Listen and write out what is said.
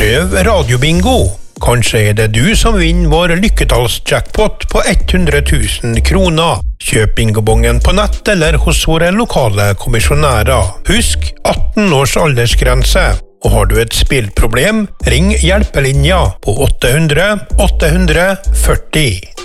Prøv radiobingo. Kanskje det du som vinner vår lykketallsjackpot på 100 000 kroner. Kjøp bingobongen på nett eller hos våre lokale kommisjonærer. Husk 18 års aldersgrense. Og har du et spillproblem, ring hjelpelinja på 800 840.